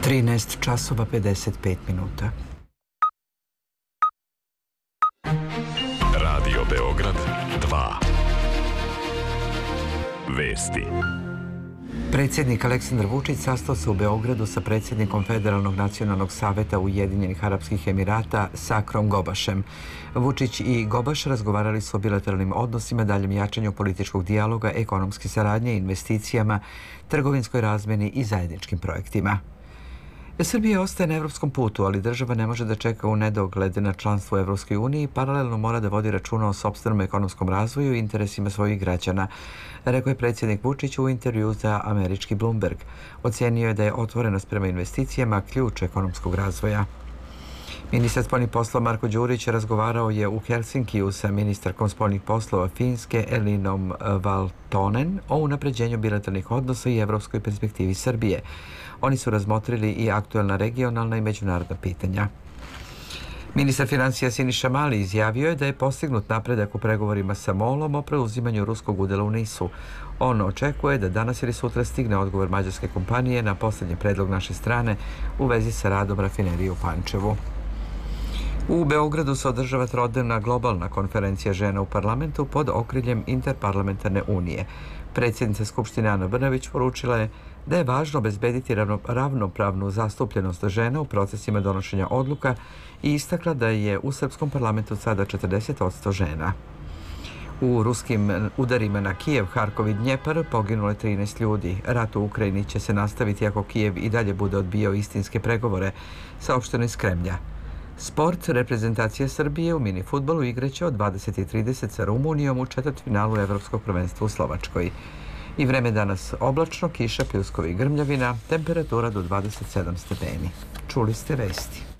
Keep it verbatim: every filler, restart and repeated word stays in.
trinaest časova pedeset pet minuta. Radio Beograd dva. Vesti. Predsjednik Aleksandar Vučić sastao se u Beogradu sa predsjednikom Federalnog nacionalnog saveta Ujedinjenih Arapskih Emirata Sakrom Gobašem. Vučić i Gobaš razgovarali su o bilateralnim odnosima, daljem jačanju političkog dijaloga, ekonomske saradnje, investicijama, trgovinskoj razmjeni i zajedničkim projektima. Srbija ostaje na evropskom putu, ali država ne može da čeka u nedogled na članstvo u Evropskoj uniji i paralelno mora da vodi računa o sopstvenom ekonomskom razvoju i interesima svojih građana, rekao je predsjednik Vučić u intervju za američki Bloomberg. Ocenio je da je otvorenost prema investicijama ključ ekonomskog razvoja. Ministar spoljnih poslova Marko Đurić razgovarao je u Helsinkiju sa ministarkom spoljnih poslova Finske Elinom Valtonen o unapređenju bilateralnih odnosa i evropskoj perspektivi Srbije. Oni su razmotrili i aktuelna regionalna i međunarodna pitanja. Ministar financija Siniša Mali izjavio je da je postignut napredak u pregovorima sa MOL-om o preuzimanju ruskog udjela u NIS-u. On očekuje da danas ili sutra stigne odgovor mađarske kompanije na posljednji predlog naše strane u vezi sa radom rafinerije u Pančevu. U Beogradu se održava trodnevna globalna konferencija žena u parlamentu pod okriljem Interparlamentarne unije. Predsjednica Skupštine Ana Brnabić poručila je da je važno obezbediti ravnopravnu zastupljenost žena u procesima donošenja odluka i istakla da je u srpskom parlamentu sada četrdeset posto žena. U ruskim udarima na Kijev, Harkov i Dnjepar poginulo je trinaest ljudi. Rat u Ukrajini će se nastaviti ako Kijev i dalje bude odbijao istinske pregovore, saopšteno iz Kremlja. Sport, reprezentacija Srbije u minifudbalu igraće od dvadeset i trideset sa Rumunijom u četvrtfinalu Evropskog prvenstva u Slovačkoj. I vreme danas oblačno, kiša, pljuskovi i grmljavina, temperatura do dvadeset sedam stepeni. Čuli ste vesti.